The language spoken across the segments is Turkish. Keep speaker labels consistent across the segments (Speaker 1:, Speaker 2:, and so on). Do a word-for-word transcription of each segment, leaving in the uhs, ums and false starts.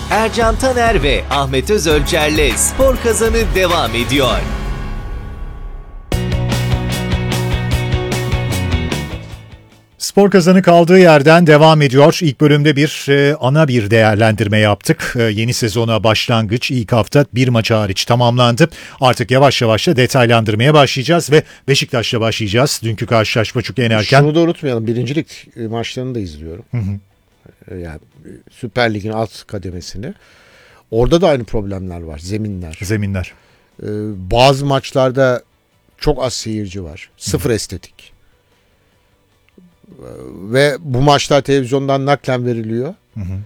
Speaker 1: Ercan Taner ve Ahmet Özölçer'le Spor Kazanı devam ediyor.
Speaker 2: Spor Kazanı kaldığı yerden devam ediyor. İlk bölümde bir e, ana bir değerlendirme yaptık. E, yeni sezona başlangıç ilk hafta bir maç hariç tamamlandı. Artık yavaş yavaş da detaylandırmaya başlayacağız ve Beşiktaş'la başlayacağız. Dünkü karşılaşma çünkü en erken.
Speaker 3: Şunu da unutmayalım. Birincilik maçlarını da izliyorum. Hı hı. Yani Süper Lig'in alt kademesini. Orada da aynı problemler var. Zeminler.
Speaker 2: Zeminler.
Speaker 3: Ee, bazı maçlarda çok az seyirci var. Sıfır hı. estetik. Ve bu maçlar televizyondan naklen veriliyor. Hı hı.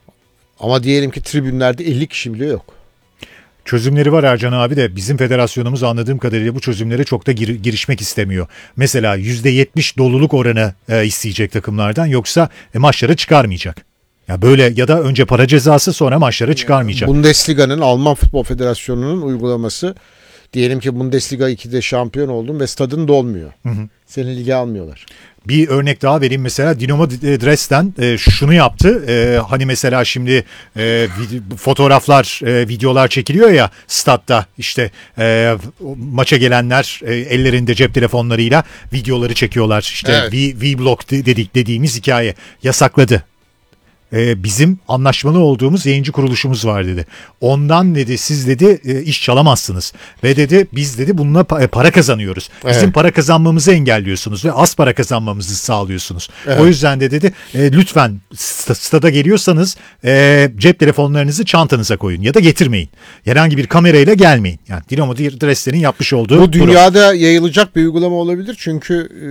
Speaker 3: Ama diyelim ki tribünlerde elli kişi bile yok.
Speaker 2: Çözümleri var Ercan abi de bizim federasyonumuz anladığım kadarıyla bu çözümlere çok da gir- girişmek istemiyor. Mesela yüzde yetmiş doluluk oranı e, isteyecek takımlardan, yoksa e, maçlara çıkarmayacak. Ya böyle ya da önce para cezası sonra maçlara çıkarmayacak.
Speaker 3: Bundesliga'nın, Alman Futbol Federasyonu'nun uygulaması, diyelim ki Bundesliga ikide şampiyon oldun ve stadın dolmuyor. Hı hı. Seni lige almıyorlar.
Speaker 2: Bir örnek daha vereyim, mesela Dinamo Dresden e, şunu yaptı. E, hani mesela şimdi e, vid- fotoğraflar, e, videolar çekiliyor ya statta, işte e, maça gelenler e, ellerinde cep telefonlarıyla videoları çekiyorlar. İşte
Speaker 3: evet.
Speaker 2: V- V-Blog dedik dediğimiz hikaye yasakladı. Ee, bizim anlaşmalı olduğumuz yayıncı kuruluşumuz var dedi. Ondan dedi siz dedi e, iş çalamazsınız. Ve dedi biz dedi bununla pa- para kazanıyoruz. Bizim evet. para kazanmamızı engelliyorsunuz ve az para kazanmamızı sağlıyorsunuz. Evet. O yüzden de dedi e, lütfen st- stada geliyorsanız e, cep telefonlarınızı çantanıza koyun ya da getirmeyin. Herhangi bir kamerayla gelmeyin. Yani Dinamo Dresden'in yapmış olduğu
Speaker 3: bu dünyada durum. Yayılacak bir uygulama olabilir. Çünkü e,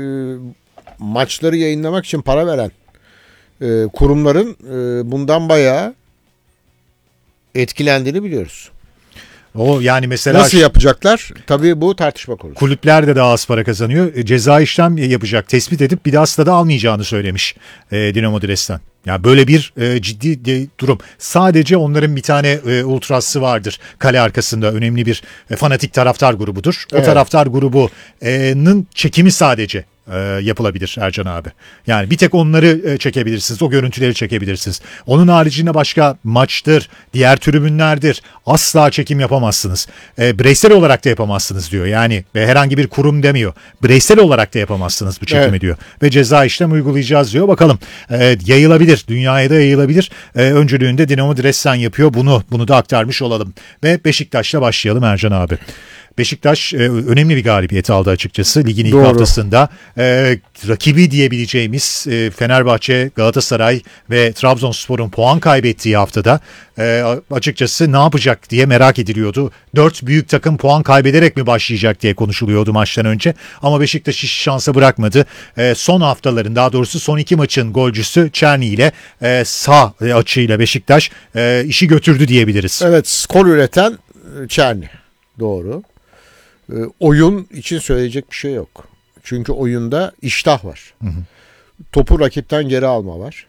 Speaker 3: maçları yayınlamak için para veren Ee, kurumların e, bundan bayağı etkilendiğini biliyoruz.
Speaker 2: O yani mesela
Speaker 3: nasıl yapacaklar? Tabii bu tartışma konusu.
Speaker 2: Kulüpler de daha az para kazanıyor. E, ceza işlem yapacak, tespit edip bir daha stada almayacağını söylemiş e, Dinamo Dresden. Ya böyle bir e, ciddi de, durum. Sadece onların bir tane e, ultrası vardır kale arkasında, önemli bir e, fanatik taraftar grubudur. O evet. taraftar grubunun çekimi sadece e, yapılabilir Ercan abi. Yani bir tek onları e, çekebilirsiniz, o görüntüleri çekebilirsiniz. Onun haricinde başka maçtır, diğer tribünlerdir asla çekim yapamazsınız. E, bireysel olarak da yapamazsınız diyor. Yani e, herhangi bir kurum demiyor. Bireysel olarak da yapamazsınız bu çekimi evet. diyor. Ve ceza işlem uygulayacağız diyor. Bakalım e, yayılabilir. Dünyaya da yayılabilir. Ee, öncülüğünde Dinamo Dresden yapıyor. Bunu bunu da aktarmış olalım. Ve Beşiktaş'la başlayalım Ercan abi. Beşiktaş e, önemli bir galibiyet aldı açıkçası ligin ilk Doğru. haftasında. E, rakibi diyebileceğimiz e, Fenerbahçe, Galatasaray ve Trabzonspor'un puan kaybettiği haftada e, açıkçası ne yapacak diye merak ediliyordu. Dört büyük takım puan kaybederek mi başlayacak diye konuşuluyordu maçtan önce. Ama Beşiktaş hiç şansa bırakmadı. E, son haftaların, daha doğrusu son iki maçın golcüsü Çerni ile e, sağ açıyla Beşiktaş e, işi götürdü diyebiliriz.
Speaker 3: Evet, skor üreten Çerni. Doğru. Oyun için söyleyecek bir şey yok. Çünkü oyunda iştah var. Hı hı. Topu rakipten geri alma var.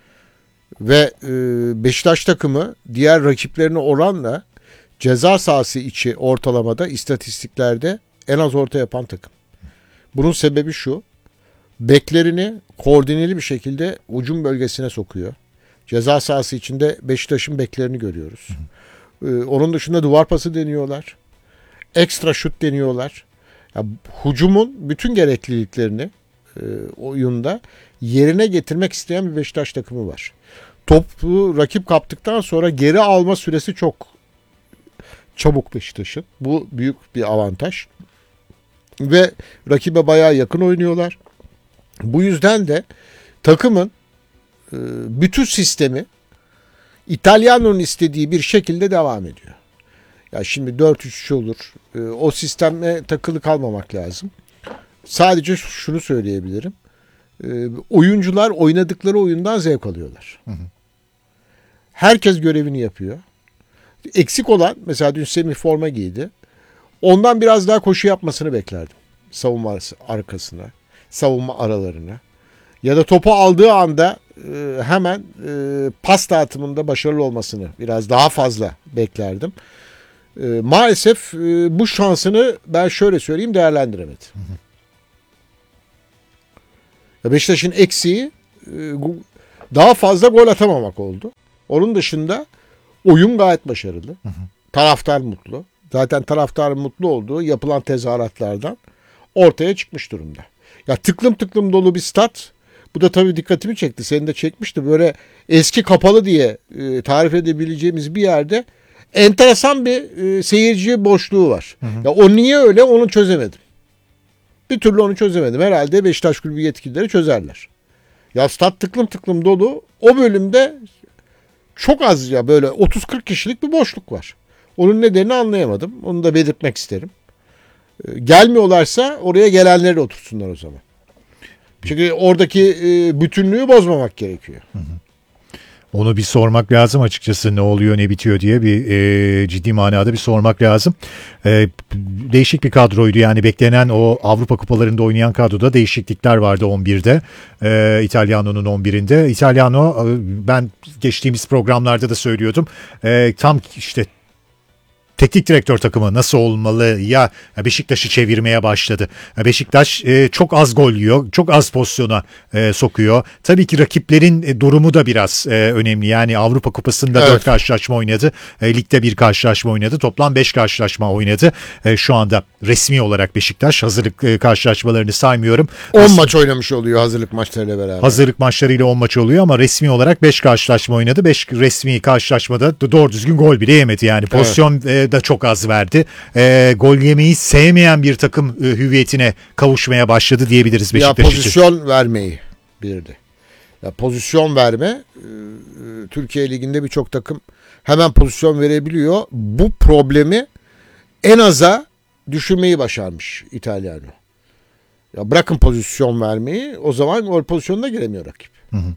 Speaker 3: Ve e, Beşiktaş takımı diğer rakiplerine oranla ceza sahası içi ortalamada, istatistiklerde en az orta yapan takım. Bunun sebebi şu: beklerini koordineli bir şekilde ucum bölgesine sokuyor. Ceza sahası içinde Beşiktaş'ın beklerini görüyoruz. Hı hı. E, onun dışında duvar pası deniyorlar. Ekstra şut deniyorlar. Ya, hücumun bütün gerekliliklerini e, oyunda yerine getirmek isteyen bir Beşiktaş takımı var. Topu rakip kaptıktan sonra geri alma süresi çok çabuk Beşiktaş'ın. Bu büyük bir avantaj. Ve rakibe bayağı yakın oynuyorlar. Bu yüzden de takımın e, bütün sistemi İtalyano'nun istediği bir şekilde devam ediyor. Ya şimdi dört üç üç olur. E, o sisteme takılı kalmamak lazım. Sadece şunu söyleyebilirim. E, oyuncular oynadıkları oyundan zevk alıyorlar. Hı hı. Herkes görevini yapıyor. Eksik olan, mesela dün Semih forma giydi. Ondan biraz daha koşu yapmasını beklerdim. Savunma arkasına, savunma aralarına. Ya da topu aldığı anda e, hemen e, pas dağıtımında başarılı olmasını biraz daha fazla beklerdim. E, maalesef e, bu şansını ben şöyle söyleyeyim değerlendiremedi. Hı hı. Beşiktaş'ın eksiği e, daha fazla gol atamamak oldu. Onun dışında Oyun gayet başarılı. Hı hı. Taraftar mutlu. Zaten taraftarın mutlu olduğu yapılan tezahüratlardan ortaya çıkmış durumda. Ya tıklım tıklım dolu bir stat. Bu da tabii dikkatimi çekti. Seni de çekmişti. Böyle eski kapalı diye e, tarif edebileceğimiz bir yerde enteresan bir e, seyirci boşluğu var. Hı hı. Ya o niye öyle onu çözemedim. Bir türlü onu çözemedim. Herhalde Beşiktaş Kulübü yetkilileri çözerler. Ya stat tıklım tıklım dolu. O bölümde çok az ya böyle otuz kırk kişilik bir boşluk var. Onun nedenini anlayamadım. Onu da belirtmek isterim. E, gelmiyorlarsa oraya gelenleri otursunlar o zaman. Çünkü oradaki e, bütünlüğü bozmamak gerekiyor.
Speaker 2: Hı hı. Onu bir sormak lazım açıkçası, ne oluyor ne bitiyor diye bir e, ciddi manada bir sormak lazım. E, değişik bir kadroydu yani, beklenen o Avrupa kupalarında oynayan kadroda değişiklikler vardı on birde. E, İtalyano'nun on birinde. İtalyano, ben geçtiğimiz programlarda da söylüyordum. E, tam işte teknik direktör takımı nasıl olmalı ya, Beşiktaş'ı çevirmeye başladı. Beşiktaş e, çok az gol yiyor, çok az pozisyona e, sokuyor. Tabii ki rakiplerin e, durumu da biraz e, önemli. Yani Avrupa Kupası'nda evet. dört karşılaşma oynadı. E, ligde bir karşılaşma oynadı. Toplam beş karşılaşma oynadı. E, şu anda resmi olarak Beşiktaş, hazırlık e, karşılaşmalarını saymıyorum.
Speaker 3: on As- maç oynamış oluyor hazırlık maçlarıyla beraber.
Speaker 2: Hazırlık maçlarıyla on maç oluyor ama resmi olarak beş karşılaşma oynadı. beş resmi karşılaşmada doğru düzgün gol bile yemedi. Yani pozisyon evet. e, da çok az verdi. E, gol yemeyi sevmeyen bir takım e, hüviyetine kavuşmaya başladı diyebiliriz Beşiktaş için.
Speaker 3: Ya pozisyon için. vermeyi bilirdi. Ya pozisyon verme, e, Türkiye Ligi'nde birçok takım hemen pozisyon verebiliyor. Bu problemi en aza düşürmeyi başarmış İtalyano. Ya bırakın pozisyon vermeyi, o zaman gol pozisyonuna giremiyor rakip. Hı hı.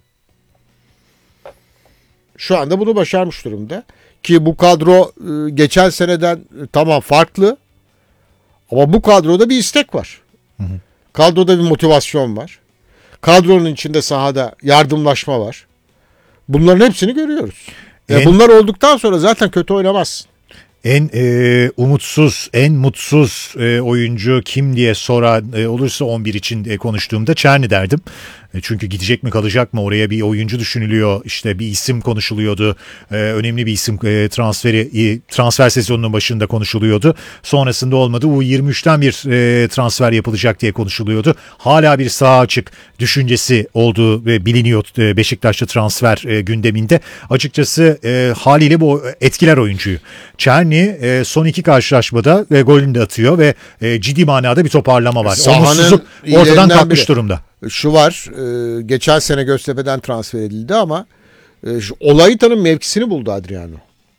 Speaker 3: Şu anda bunu başarmış durumda. Ki bu kadro geçen seneden tamam farklı. Ama bu kadroda bir istek var. Hı hı. Kadroda bir motivasyon var. Kadronun içinde sahada yardımlaşma var. Bunların hepsini görüyoruz. En, bunlar olduktan sonra zaten kötü oynamazsın.
Speaker 2: En e, umutsuz, en mutsuz e, oyuncu kim diye soran e, olursa on bir için e, konuştuğumda Çerni derdim. E, çünkü gidecek mi kalacak mı, oraya bir oyuncu düşünülüyor. İşte bir isim konuşuluyordu. E, önemli bir isim e, transferi e, transfer sezonunun başında konuşuluyordu. Sonrasında olmadı. U yirmi üçten bir e, transfer yapılacak diye konuşuluyordu. Hala bir sağ açık düşüncesi olduğu e, biliniyor e, Beşiktaş'ta transfer e, gündeminde. Açıkçası e, haliyle bu etkiler oyuncuyu. Çerni e, son iki karşılaşmada e, golünü de atıyor ve e, ciddi manada bir toparlama var. Umutsuzluk ortadan kalkmış biri. durumda.
Speaker 3: Şu var, e, geçen sene Göztepe'den transfer edildi ama e, Olaytan'ın mevkisini buldu Adriano.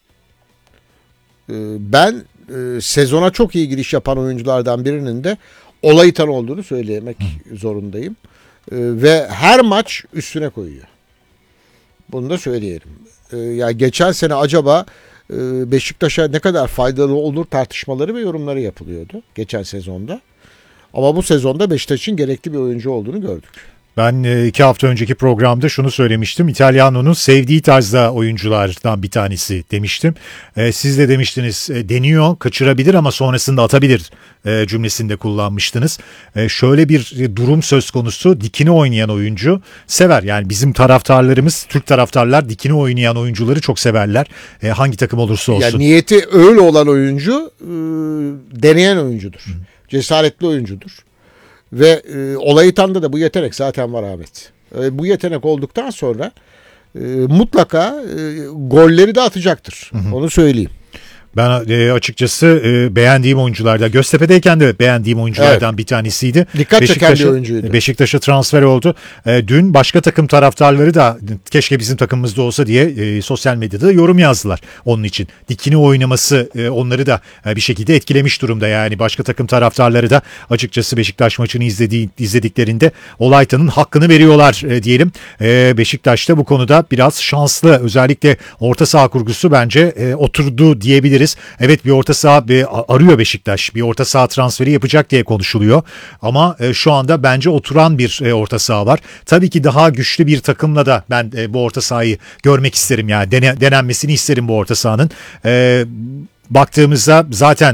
Speaker 3: E, ben e, sezona çok iyi giriş yapan oyunculardan birinin de Olaytan olduğunu söylemek Hı. zorundayım. E, ve her maç üstüne koyuyor. Bunu da söyleyelim. E, yani geçen sene acaba e, Beşiktaş'a ne kadar faydalı olur tartışmaları ve yorumları yapılıyordu geçen sezonda. Ama bu sezonda Beşiktaş'ın gerekli bir oyuncu olduğunu gördük.
Speaker 2: Ben iki hafta önceki programda şunu söylemiştim. İtalyano'nun sevdiği tarzda oyunculardan bir tanesi demiştim. Siz de demiştiniz deniyor, kaçırabilir ama sonrasında atabilir cümlesinde kullanmıştınız. Şöyle bir durum söz konusu, dikine oynayan oyuncu sever. Yani bizim taraftarlarımız, Türk taraftarlar dikine oynayan oyuncuları çok severler. Hangi takım olursa olsun.
Speaker 3: Yani niyeti öyle olan oyuncu deneyen oyuncudur. Hı. Cesaretli oyuncudur. Ve e, Olaytan'da da bu yetenek zaten var Ahmet. E, bu yetenek olduktan sonra e, mutlaka e, golleri de atacaktır. Hı hı. Onu söyleyeyim.
Speaker 2: Ben e, açıkçası e, beğendiğim oyunculardan, Göztepe'deyken de beğendiğim oyunculardan evet. bir tanesiydi.
Speaker 3: Dikkat çeken bir oyuncuydu.
Speaker 2: Beşiktaş'a transfer oldu. E, dün başka takım taraftarları da keşke bizim takımımızda olsa diye e, sosyal medyada yorum yazdılar onun için. Dikini oynaması e, onları da e, bir şekilde etkilemiş durumda. Yani başka takım taraftarları da açıkçası Beşiktaş maçını izlediği, izlediklerinde Olaytan'ın hakkını veriyorlar e, diyelim. E, Beşiktaş'ta bu konuda biraz şanslı. Özellikle orta saha kurgusu bence e, oturdu diyebiliriz. Evet, bir orta saha bir arıyor Beşiktaş. Bir orta saha transferi yapacak diye konuşuluyor. Ama e, şu anda bence oturan bir e, orta saha var. Tabii ki daha güçlü bir takımla da ben e, bu orta sahayı görmek isterim. Yani dene, denenmesini isterim bu orta sahanın. E, baktığımızda zaten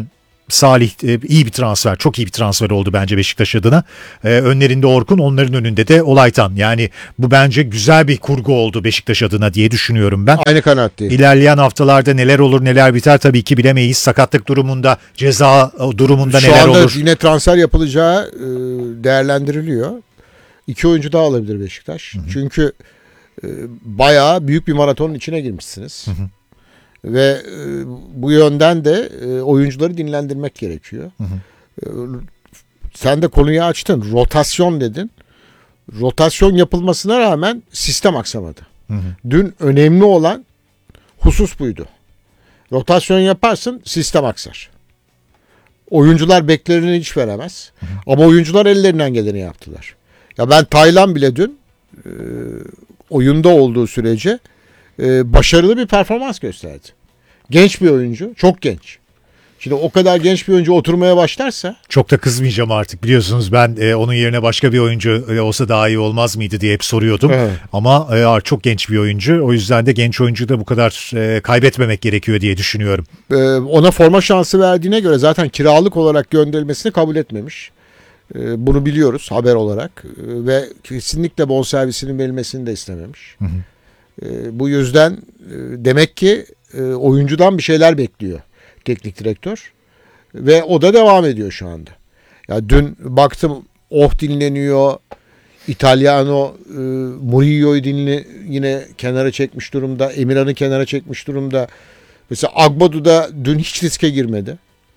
Speaker 2: Salih e, iyi bir transfer. Çok iyi bir transfer oldu bence Beşiktaş adına. E, önlerinde Orkun, onların önünde de Olaytan. Yani bu bence güzel bir kurgu oldu Beşiktaş adına diye düşünüyorum ben.
Speaker 3: Aynı kanaatteyim.
Speaker 2: İlerleyen haftalarda neler olur neler biter tabii ki bilemeyiz. Sakatlık durumunda, ceza durumunda
Speaker 3: Şu
Speaker 2: neler
Speaker 3: anda
Speaker 2: olur.
Speaker 3: yine transfer yapılacağı e, değerlendiriliyor. İki oyuncu daha alabilir Beşiktaş. Hı hı. Çünkü e, bayağı büyük bir maratonun içine girmişsiniz. Hı hı. Ve e, bu yönden de e, oyuncuları dinlendirmek gerekiyor. Hı hı. E, sen de konuyu açtın. Rotasyon dedin. Rotasyon yapılmasına rağmen sistem aksamadı. Hı hı. Dün önemli olan husus buydu. Rotasyon yaparsın, sistem aksar. Oyuncular beklerini hiç veremez. Hı hı. Ama oyuncular ellerinden geleni yaptılar. Ya ben Taylan bile dün e, oyunda olduğu sürece e, başarılı bir performans gösterdi. Genç bir oyuncu, çok genç. Şimdi o kadar genç bir oyuncu oturmaya başlarsa...
Speaker 2: Çok da kızmayacağım artık, biliyorsunuz ben e, onun yerine başka bir oyuncu e, olsa daha iyi olmaz mıydı diye hep soruyordum. Evet. Ama e, çok genç bir oyuncu, o yüzden de genç oyuncu da bu kadar e, kaybetmemek gerekiyor diye düşünüyorum.
Speaker 3: E, ona forma şansı verdiğine göre zaten kiralık olarak gönderilmesini kabul etmemiş. E, bunu biliyoruz haber olarak e, ve kesinlikle bonservisinin verilmesini de istememiş. Hı hı. E, bu yüzden e, demek ki e, oyuncudan bir şeyler bekliyor teknik direktör ve o da devam ediyor şu anda. Ya dün baktım Oh dinleniyor, Italiano e, Murillo'yu dinle yine kenara çekmiş durumda, Emirhan'ı kenara çekmiş durumda. Mesela Agbadu da dün hiç riske girmedi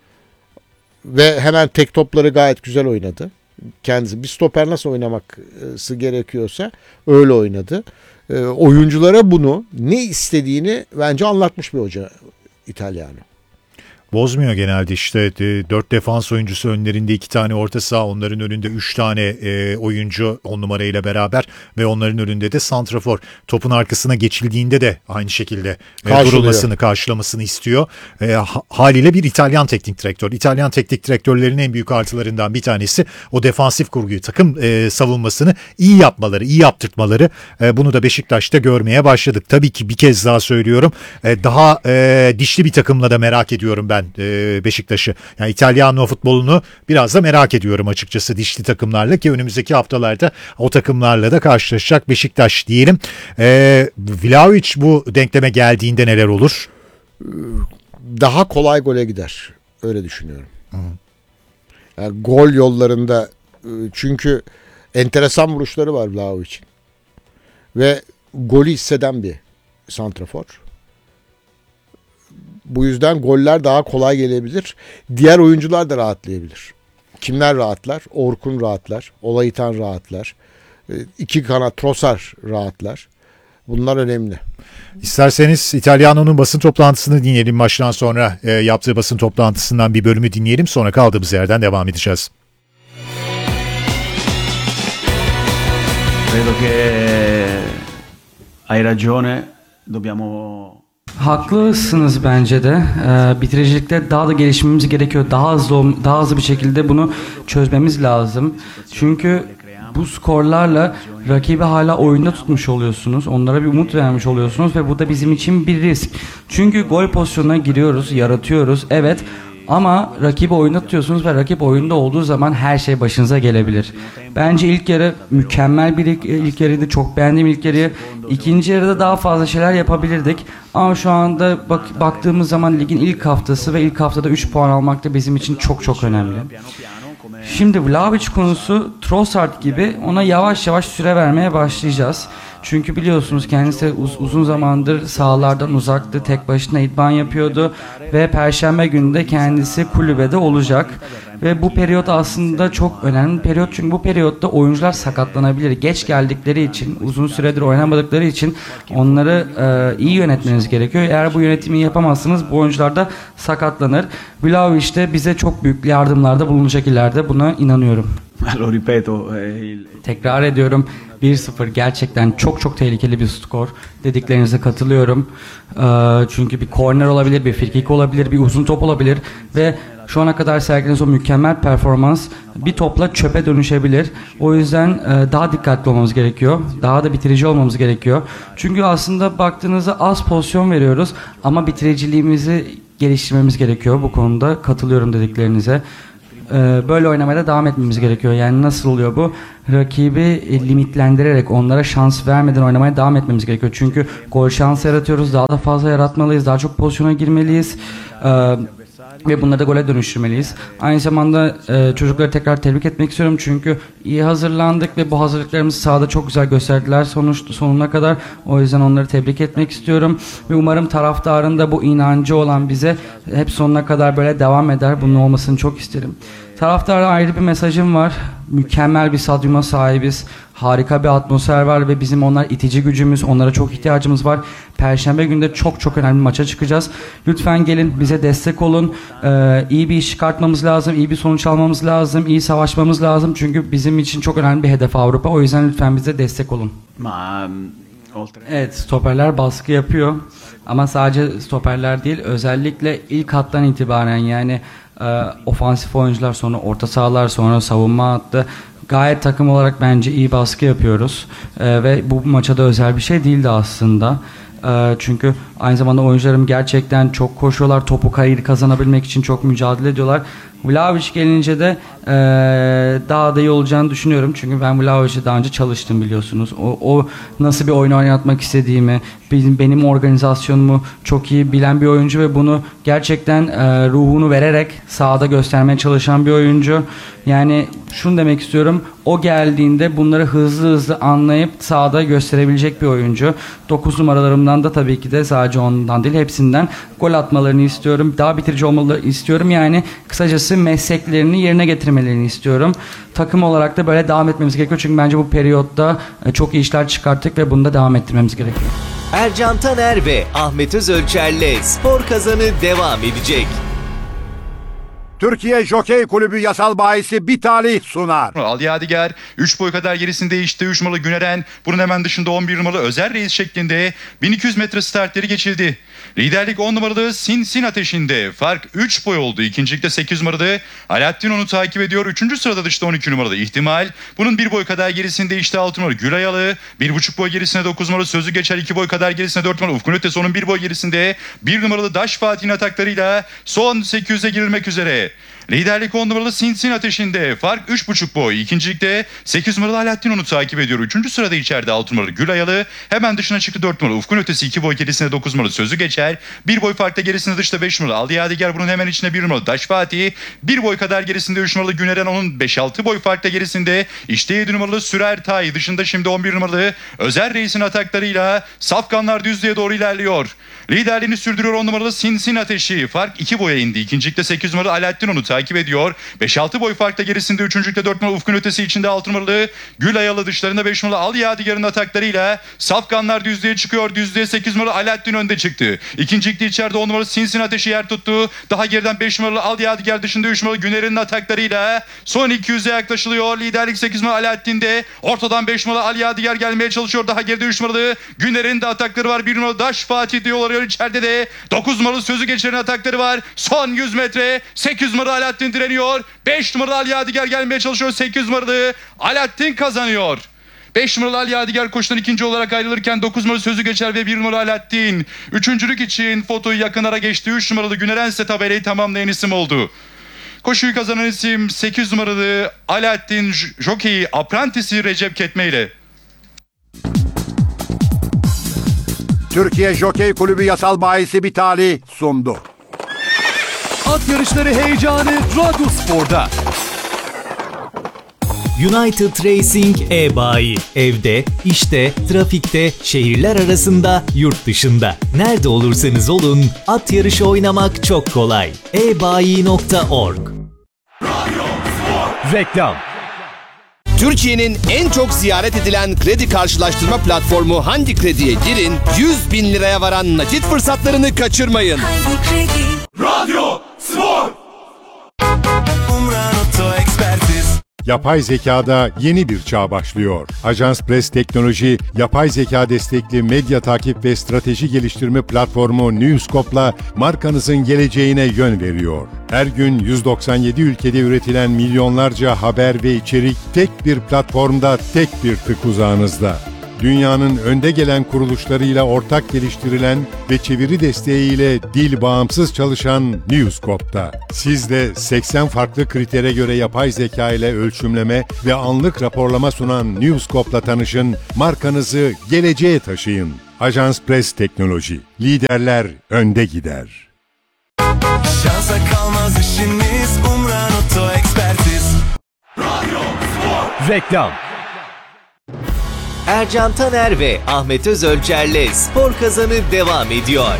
Speaker 3: ve hemen tek topları gayet güzel oynadı. Kendisi bir stoper nasıl oynaması gerekiyorsa öyle oynadı. E, oyunculara bunu ne istediğini bence anlatmış bir hoca İtalyanı.
Speaker 2: Bozmuyor genelde işte dört defans oyuncusu önlerinde iki tane orta saha, onların önünde üç tane e, oyuncu on numarayla beraber ve onların önünde de santrafor. Topun arkasına geçildiğinde de aynı şekilde e, durulmasını, karşılamasını istiyor. E, ha, haliyle bir İtalyan teknik direktör. İtalyan teknik direktörlerin en büyük artılarından bir tanesi o defansif kurguyu, takım e, savunmasını iyi yapmaları, iyi yaptırtmaları. E, bunu da Beşiktaş'ta görmeye başladık. Tabii ki bir kez daha söylüyorum. E, daha e, dişli bir takımla da merak ediyorum ben Beşiktaş'ı. Yani İtalyan futbolunu biraz da merak ediyorum açıkçası, dişli takımlarla, ki önümüzdeki haftalarda o takımlarla da karşılaşacak Beşiktaş diyelim. Ee, Vlahovic bu denkleme geldiğinde neler olur?
Speaker 3: Daha kolay gole gider. Öyle düşünüyorum. Hı. Yani gol yollarında, çünkü enteresan vuruşları var Vlahovic'in. Ve golü hisseden bir santrafor. Bu yüzden goller daha kolay gelebilir. Diğer oyuncular da rahatlayabilir. Kimler rahatlar? Orkun rahatlar. Olaytan rahatlar. İki kanat Trossard rahatlar. Bunlar önemli.
Speaker 2: İsterseniz İtalyano'nun basın toplantısını dinleyelim. Maçtan sonra e, yaptığı basın toplantısından bir bölümü dinleyelim. Sonra kaldığımız yerden devam edeceğiz.
Speaker 4: Credo che hai ragione. Dobbiamo
Speaker 5: Haklısınız bence de. Ee, bitiricilikte daha da gelişmemiz gerekiyor. Daha hızlı, daha hızlı bir şekilde bunu çözmemiz lazım. Çünkü bu skorlarla rakibi hala oyunda tutmuş oluyorsunuz. Onlara bir umut vermiş oluyorsunuz ve bu da bizim için bir risk. Çünkü gol pozisyonuna giriyoruz, yaratıyoruz. Evet. Ama rakibi oyunda tutuyorsunuz ve rakip oyunda olduğu zaman her şey başınıza gelebilir. Bence ilk yarı mükemmel bir ilk, ilk yarıydı. Çok beğendim ilk yarıyı. İkinci yarıda daha fazla şeyler yapabilirdik. Ama şu anda bak, baktığımız zaman ligin ilk haftası ve ilk haftada üç puan almak da bizim için çok çok önemli. Şimdi Vlahovic konusu, Trossard gibi ona yavaş yavaş süre vermeye başlayacağız. Çünkü biliyorsunuz kendisi uz- uzun zamandır sahalardan uzaktı, tek başına idman yapıyordu ve Perşembe günü de kendisi kulübede olacak. Ve bu periyot aslında çok önemli bir periyot, çünkü bu periyotta oyuncular sakatlanabilir. Geç geldikleri için, uzun süredir oynamadıkları için onları e, iyi yönetmeniz gerekiyor. Eğer bu yönetimi yapamazsınız bu oyuncular da sakatlanır. Vlahovic de bize çok büyük yardımlarda bulunacak ileride, buna inanıyorum.
Speaker 4: Lo ripeto.
Speaker 5: Tekrar ediyorum, bir sıfır gerçekten çok çok tehlikeli bir skor. Dediklerinize katılıyorum. Ee, çünkü bir korner olabilir, bir frikik olabilir, bir uzun top olabilir ve şu ana kadar sergilediğiniz o mükemmel performans bir topla çöpe dönüşebilir. O yüzden e, daha dikkatli olmamız gerekiyor. Daha da bitirici olmamız gerekiyor. Çünkü aslında baktığınızda az pozisyon veriyoruz ama bitiriciliğimizi geliştirmemiz gerekiyor bu konuda. Katılıyorum dediklerinize. Böyle oynamaya da devam etmemiz gerekiyor. Yani nasıl oluyor bu? Rakibi limitlendirerek, onlara şans vermeden oynamaya devam etmemiz gerekiyor. Çünkü gol şansı yaratıyoruz. Daha da fazla yaratmalıyız. Daha çok pozisyona girmeliyiz. Ee, ve bunları da gole dönüştürmeliyiz. Aynı zamanda e, çocukları tekrar tebrik etmek istiyorum. Çünkü iyi hazırlandık ve bu hazırlıklarımızı sahada çok güzel gösterdiler sonuç, sonuna kadar. O yüzden onları tebrik etmek istiyorum. Ve umarım taraftarın da bu inancı olan bize hep sonuna kadar böyle devam eder. Bunun olmasını çok isterim. Taraftara ayrı bir mesajım var. Mükemmel bir stadyuma sahibiz. Harika bir atmosfer var ve bizim onlar itici gücümüz, onlara çok ihtiyacımız var. Perşembe günü de çok çok önemli bir maça çıkacağız. Lütfen gelin, bize destek olun. Ee, iyi bir iş çıkartmamız lazım, iyi bir sonuç almamız lazım, iyi savaşmamız lazım. Çünkü bizim için çok önemli bir hedef Avrupa. O yüzden lütfen bize destek olun.
Speaker 4: Ma, oltre...
Speaker 5: Evet, stoperler baskı yapıyor. Ama sadece stoperler değil, özellikle ilk hattan itibaren yani e, ofansif oyuncular, sonra orta sahalar, sonra savunma hattı. Gayet takım olarak bence iyi baskı yapıyoruz. Ee, ve bu maça da özel bir şey değildi aslında. Ee, çünkü aynı zamanda oyuncularım gerçekten çok koşuyorlar. Topu kayır kazanabilmek için çok mücadele ediyorlar. Vlahovic gelince de e, daha da iyi olacağını düşünüyorum. Çünkü ben Vlahovic'e daha önce çalıştım biliyorsunuz. O, o nasıl bir oyun oynatmak istediğimi, benim, benim organizasyonumu çok iyi bilen bir oyuncu ve bunu gerçekten e, ruhunu vererek sahada göstermeye çalışan bir oyuncu. Yani şunu demek istiyorum. O geldiğinde bunları hızlı hızlı anlayıp sahada gösterebilecek bir oyuncu. dokuz numaralarımdan da tabii ki de sadece ondan değil hepsinden gol atmalarını istiyorum. Daha bitirici olmalarını istiyorum. Yani kısacası mesleklerini yerine getirmelerini istiyorum. Takım olarak da böyle devam etmemiz gerekiyor. Çünkü bence bu periyotta çok iyi işler çıkarttık ve bunu da devam ettirmemiz gerekiyor.
Speaker 1: Ercan Taner ve Ahmet Özölçer'le Spor Kazanı devam edecek.
Speaker 6: Türkiye Jokey Kulübü yasal bahisi bir talih sunar.
Speaker 7: Ali Yadigar üç boy kadar gerisinde değişti. üç numaralı Güneren. Bunun hemen dışında on bir numaralı Özer Reis şeklinde bin iki yüz metre startları geçildi. Liderlik on numaralı Sin Sin ateşinde. Fark üç boy oldu. İkincilikte sekiz numaralı Alaaddin onu takip ediyor. Üçüncü sırada dışta on iki numaralı İhtimal. Bunun bir boy kadar gerisinde işte altı numaralı Gülayalı. bir buçuk boy gerisinde dokuz numaralı Sözü Geçer. iki boy kadar gerisinde dört numaralı Ufkun Ötesi. Onun bir boy gerisinde bir numaralı Daş Fatih'in ataklarıyla son sekiz yüze girilmek üzere. Liderlik on numaralı Sin Sin ateşinde. Fark üç buçuk boy. İkincilikte sekiz numaralı Alaaddin onu takip ediyor. Üçüncü sırada içeride altı numaralı Gülayalı. Hemen dışına çıktı dört numaralı Ufkun Ötesi. iki boy gerisinde dokuz numaralı Sözü Geçer. bir boy farkta gerisinde dışta beş numaralı Ali Yadigar. Bunun hemen içinde bir numaralı Daş Fatih. bir boy kadar gerisinde üç numaralı Güneren. Onun beş altı boy farkta gerisinde işte yedi numaralı Sürer Tay. Dışında şimdi on bir numaralı Özer Reis'in ataklarıyla Safkanlar düzlüğe doğru ilerliyor. Liderliğini sürdürüyor on numaralı Sin Sin ateşi. Fark iki boya indi. İkincilikte sekiz numaralı Alaaddin onu takip ediyor. beş altı boy farkta gerisinde üçüncülükte dört numaralı Ufkun Ötesi içinde altı numaralı Gülayalı dışlarında beş numaralı Ali Yadigar'ın ataklarıyla Safkanlar düzlüğe çıkıyor. Düzlüğe sekiz numaralı Alaaddin önde çıktı. İkincilikte içeride on numaralı Sin Sin ateşi yer tuttu. Daha geriden beş numaralı Ali Yadigar dışında üç numaralı Güner'in ataklarıyla son iki yüze yaklaşılıyor. Liderlik sekiz numaralı Alaaddin'de. Ortadan beş numaralı Ali Yadigar gelmeye çalışıyor. Daha geride üç numaralı Güner'in de atakları var. bir numaralı Daş Fatih diyorlar. İçeride de dokuz numaralı Sözü Geçer'in atakları var. Son yüz metre sekiz numaralı Alaaddin direniyor. beş numaralı Ali Yadigar gelmeye çalışıyor. sekiz numaralı Alaaddin kazanıyor. beş numaralı Ali Yadigar koşudan ikinci olarak ayrılırken dokuz numaralı Sözü Geçer ve bir numaralı Alaaddin. Üçüncülük için fotoyu yakınlara geçti. üç numaralı Güneren ise tabelayı tamamlayan isim oldu. Koşuyu kazanan isim sekiz numaralı Alaaddin Jockey Aprentisi Recep Ketme ile.
Speaker 6: Türkiye Jokey Kulübü yasal bahisi bir talih sundu.
Speaker 1: At yarışları heyecanı Radyo Spor'da. United Racing e-bayi. Evde, işte, trafikte, şehirler arasında, yurt dışında. Nerede olursanız olun, at yarışı oynamak çok kolay. e bayi nokta org. Reklam.
Speaker 8: Türkiye'nin en çok ziyaret edilen kredi karşılaştırma platformu Hangi Kredi'ye girin, yüz bin liraya varan nakit fırsatlarını kaçırmayın.
Speaker 9: Radyo Spor.
Speaker 2: Yapay zekada yeni bir çağ başlıyor. Ajans Press Teknoloji, yapay zeka destekli medya takip ve strateji geliştirme platformu Newscope'la markanızın geleceğine yön veriyor. Her gün yüz doksan yedi ülkede üretilen milyonlarca haber ve içerik tek bir platformda, tek bir tık uzağınızda.
Speaker 10: Dünyanın önde gelen kuruluşlarıyla ortak geliştirilen ve çeviri desteğiyle dil bağımsız çalışan Newscope'da. Siz de seksen farklı kritere göre yapay zeka ile ölçümleme ve anlık raporlama sunan Newscope'la tanışın, markanızı geleceğe taşıyın. Ajans Press Teknoloji. Liderler önde gider.
Speaker 9: Şansa kalmaz işimiz, Umran Oto Ekspertiz. Radyo Spor.
Speaker 1: Reklam. Ercan Taner ve Ahmet Özölçer'le Spor Kazanı devam ediyor.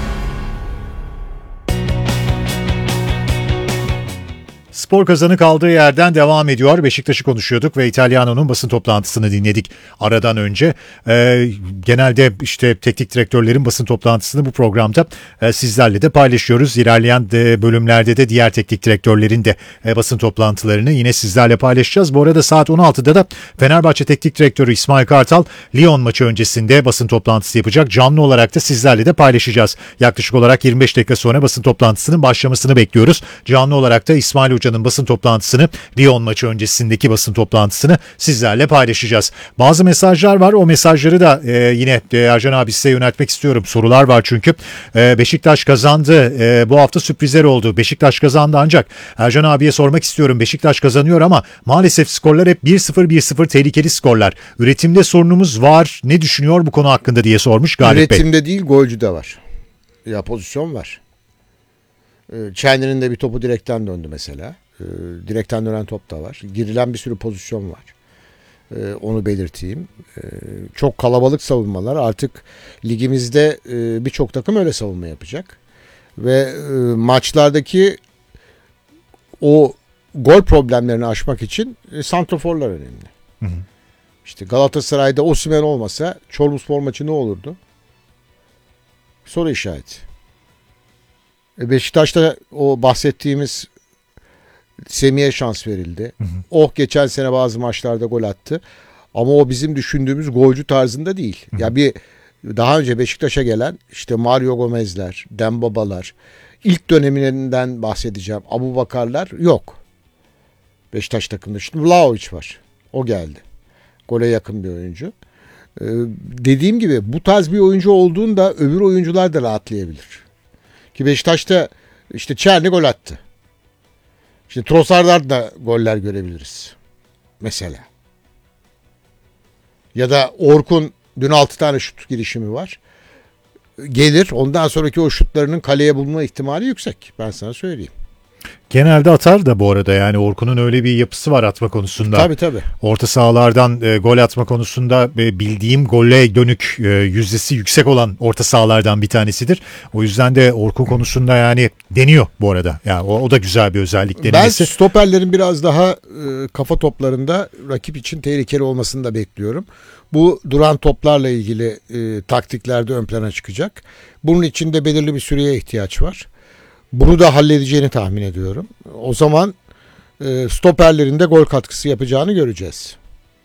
Speaker 2: Spor Kazanı kaldığı yerden devam ediyor. Beşiktaş'ı konuşuyorduk ve İtalyano'nun basın toplantısını dinledik aradan önce. Ee, genelde işte teknik direktörlerin basın toplantısını bu programda e, sizlerle de paylaşıyoruz. İlerleyen de bölümlerde de diğer teknik direktörlerin de e, basın toplantılarını yine sizlerle paylaşacağız. Bu arada saat on altıda da Fenerbahçe Teknik Direktörü İsmail Kartal Lyon maçı öncesinde basın toplantısı yapacak. Canlı olarak da sizlerle de paylaşacağız. Yaklaşık olarak yirmi beş dakika sonra basın toplantısının başlamasını bekliyoruz. Canlı olarak da İsmail Hoca'nın basın toplantısını, Lyon maçı öncesindeki basın toplantısını sizlerle paylaşacağız. Bazı mesajlar var. O mesajları da e, yine e, Ercan abi size yöneltmek istiyorum. Sorular var çünkü. E, Beşiktaş kazandı. E, bu hafta sürprizler oldu. Beşiktaş kazandı ancak Ercan abiye sormak istiyorum. Beşiktaş kazanıyor ama maalesef skorlar hep bir sıfır bir sıfır tehlikeli skorlar. Üretimde sorunumuz var. Ne düşünüyor bu konu hakkında diye sormuş Galip Bey.
Speaker 3: Üretimde değil, golcüde var. Ya pozisyon var. Çenler'in de bir topu direkten döndü mesela. Direkten dönen top da var. Girilen bir sürü pozisyon var. Onu belirteyim. Çok kalabalık savunmalar. Artık ligimizde birçok takım öyle savunma yapacak. Ve maçlardaki o gol problemlerini aşmak için santraforlar önemli. Hı hı. İşte Galatasaray'da Osimhen olmasa Çorluspor maçı ne olurdu? Soru işareti. Beşiktaş'ta o bahsettiğimiz Semih'e şans verildi. Hı hı. Oh geçen sene bazı maçlarda gol attı. Ama o bizim düşündüğümüz golcü tarzında değil. Hı hı. Ya bir daha önce Beşiktaş'a gelen işte Mario Gomez'ler, Dembaba'lar, ilk döneminden bahsedeceğim. Abubakarlar yok. Beşiktaş takımında. Şimdi Vlahovic var. O geldi. Gole yakın bir oyuncu. Ee, dediğim gibi bu tarz bir oyuncu olduğunda öbür oyuncular da rahatlayabilir. Ki Beşiktaş'ta işte Çerni gol attı. İşte Trossard'dan da goller görebiliriz. Mesela. Ya da Orkun dün altı tane şut girişimi var. Gelir. Ondan sonraki o şutlarının kaleye bulma ihtimali yüksek. Ben sana söyleyeyim.
Speaker 2: Genelde atar da bu arada yani Orkun'un öyle bir yapısı var atma konusunda.
Speaker 3: Tabii tabii.
Speaker 2: Orta sahalardan e, gol atma konusunda e, bildiğim golle dönük e, yüzdesi yüksek olan orta sahalardan bir tanesidir. O yüzden de Orkun konusunda yani deniyor bu arada. Yani o, o da güzel bir özellik denemesi.
Speaker 3: Ben stoperlerin biraz daha e, kafa toplarında rakip için tehlikeli olmasını da bekliyorum. Bu duran toplarla ilgili e, taktiklerde ön plana çıkacak. Bunun için de belirli bir süreye ihtiyaç var. Bunu da halledeceğini tahmin ediyorum. O zaman e, stoperlerin de gol katkısı yapacağını göreceğiz.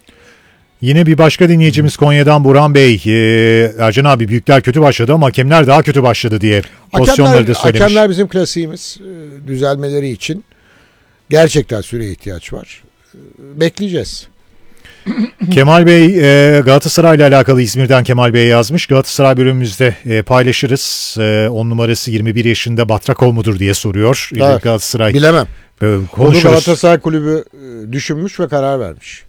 Speaker 2: Yine bir başka dinleyicimiz Konya'dan Burhan Bey. E, Ercan abi büyükler kötü başladı ama hakemler daha kötü başladı diye pozisyonları
Speaker 3: hakemler,
Speaker 2: da söylemiş.
Speaker 3: Hakemler bizim klasiğimiz. E, düzelmeleri için gerçekten süreye ihtiyaç var. E, bekleyeceğiz.
Speaker 2: Kemal Bey e, Galatasaray ile alakalı İzmir'den Kemal Bey yazmış. Galatasaray bölümümüzde e, paylaşırız. E, on numarası yirmi bir yaşında Batrakov mudur diye soruyor.
Speaker 3: Evet,
Speaker 2: Galatasaray.
Speaker 3: Bilemem.
Speaker 2: E,
Speaker 3: Onu Galatasaray kulübü e, düşünmüş ve karar vermiş.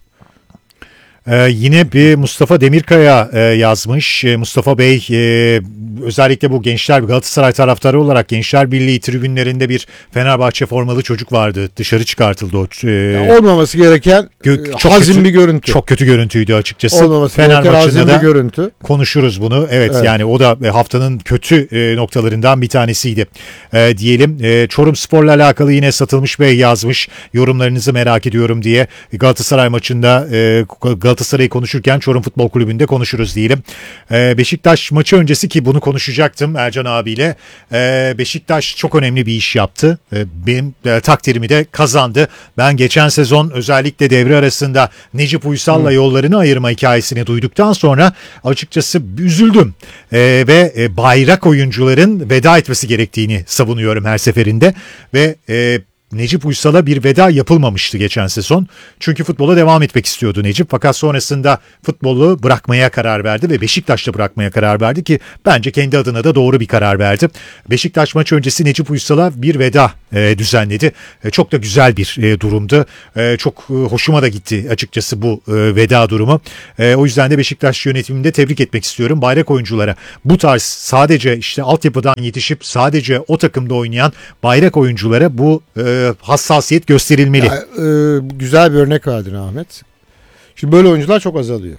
Speaker 2: Ee, yine bir Mustafa Demirkaya e, yazmış. E, Mustafa Bey e, özellikle bu gençler Galatasaray taraftarı olarak Gençler Birliği tribünlerinde bir Fenerbahçe formalı çocuk vardı. Dışarı çıkartıldı o. E,
Speaker 3: yani olmaması gereken
Speaker 2: gö-
Speaker 3: çok hazin
Speaker 2: kötü,
Speaker 3: bir görüntü.
Speaker 2: Çok kötü görüntüydü açıkçası.
Speaker 3: Olmaması
Speaker 2: Fener
Speaker 3: gereken hazin
Speaker 2: maçında
Speaker 3: bir görüntü.
Speaker 2: Konuşuruz bunu. Evet, evet yani o da haftanın kötü e, noktalarından bir tanesiydi. E, diyelim e, Çorum Spor'la alakalı yine Satılmış Bey yazmış. Yorumlarınızı merak ediyorum diye. Galatasaray maçında e, Galatasaray'ı konuşurken Çorum Futbol Kulübü'nde konuşuruz diyelim. Ee, Beşiktaş maçı öncesi ki bunu konuşacaktım Ercan abiyle. Ee, Beşiktaş çok önemli bir iş yaptı. Ee, benim e, takdirimi de kazandı. Ben geçen sezon özellikle devre arasında Necip Uysal'la Hı. yollarını ayırma hikayesini duyduktan sonra açıkçası üzüldüm. Ee, ve e, bayrak oyuncuların veda etmesi gerektiğini savunuyorum her seferinde. Ve e, Necip Uysal'a bir veda yapılmamıştı geçen sezon. Çünkü futbola devam etmek istiyordu Necip. Fakat sonrasında futbolu bırakmaya karar verdi ve Beşiktaş'ta bırakmaya karar verdi ki bence kendi adına da doğru bir karar verdi. Beşiktaş maç öncesi Necip Uysal'a bir veda e, düzenledi. E, çok da güzel bir e, durumdu. E, çok e, hoşuma da gitti açıkçası bu e, veda durumu. E, o yüzden de Beşiktaş yönetiminde tebrik etmek istiyorum. Bayrak oyunculara bu tarz sadece işte altyapıdan yetişip sadece o takımda oynayan bayrak oyunculara bu e, hassasiyet gösterilmeli.
Speaker 3: Ya, e, güzel bir örnek verdin Ahmet. Şimdi böyle oyuncular çok azalıyor.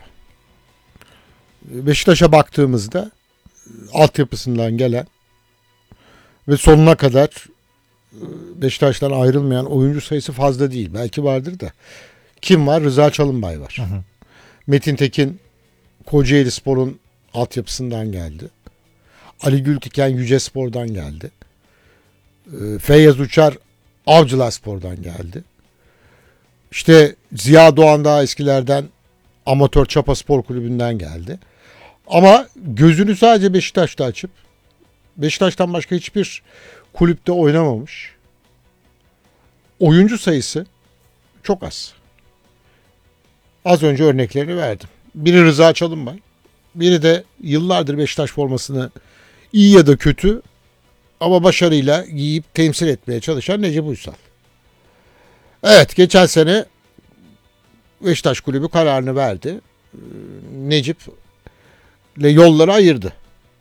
Speaker 3: Beşiktaş'a baktığımızda altyapısından gelen ve sonuna kadar Beşiktaş'tan ayrılmayan oyuncu sayısı fazla değil. Belki vardır da. Kim var? Rıza Çalınbay var. Hı hı. Metin Tekin Kocaeli Spor'un altyapısından geldi. Ali Gültiken Yücespor'dan geldi. Feyyaz Uçar Avcılar Spor'dan geldi. İşte Ziya Doğan daha eskilerden Amatör Çapa Spor Kulübü'nden geldi. Ama gözünü sadece Beşiktaş'ta açıp Beşiktaş'tan başka hiçbir kulüpte oynamamış oyuncu sayısı çok az. Az önce örneklerini verdim. Biri Rıza Çalınbay, biri de yıllardır Beşiktaş formasını iyi ya da kötü ama başarıyla giyip temsil etmeye çalışan Necip Uysal. Evet, geçen sene Beşiktaş Kulübü kararını verdi. Necip ile yolları ayırdı.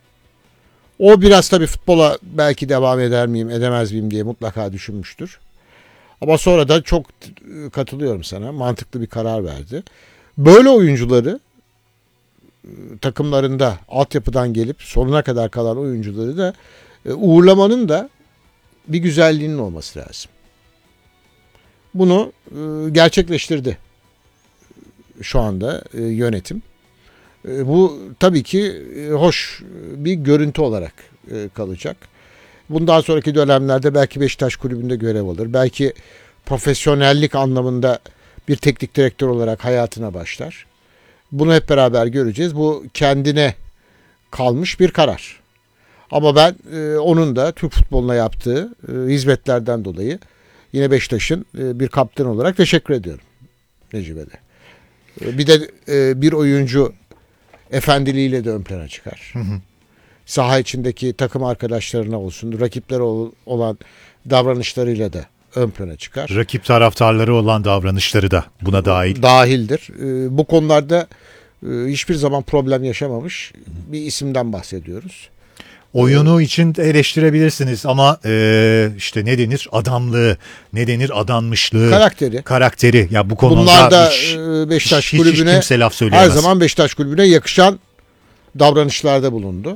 Speaker 3: O biraz tabii futbola belki devam eder miyim, edemez miyim diye mutlaka düşünmüştür. Ama sonra da çok katılıyorum sana. Mantıklı bir karar verdi. Böyle oyuncuları takımlarında altyapıdan gelip sonuna kadar kalan oyuncuları da uğurlamanın da bir güzelliğinin olması lazım. Bunu gerçekleştirdi şu anda yönetim. Bu tabii ki hoş bir görüntü olarak kalacak. Bundan sonraki dönemlerde belki Beşiktaş Kulübü'nde görev alır. Belki profesyonellik anlamında bir teknik direktör olarak hayatına başlar. Bunu hep beraber göreceğiz. Bu kendine kalmış bir karar. Ama ben e, onun da Türk futboluna yaptığı e, hizmetlerden dolayı yine Beşiktaş'ın e, bir kaptan olarak teşekkür ediyorum Necip'e de. E, bir de e, bir oyuncu efendiliğiyle de ön plana çıkar. Hı hı. Saha içindeki takım arkadaşlarına olsun, rakipleri ol, olan davranışlarıyla da ön plana çıkar.
Speaker 2: Rakip taraftarları olan davranışları da buna dahil.
Speaker 3: Dahildir. E, bu konularda e, hiçbir zaman problem yaşamamış bir isimden bahsediyoruz.
Speaker 2: Oyunu için eleştirebilirsiniz ama e, işte ne denir? Adamlığı, ne denir? Adanmışlığı,
Speaker 3: karakteri.
Speaker 2: Karakteri. Ya bu konuda
Speaker 3: bunlar da
Speaker 2: hiç,
Speaker 3: Beşiktaş
Speaker 2: hiç,
Speaker 3: Kulübü'ne
Speaker 2: hiç kimse laf söyleyemez.
Speaker 3: her zaman Beşiktaş Kulübü'ne yakışan davranışlarda bulundu.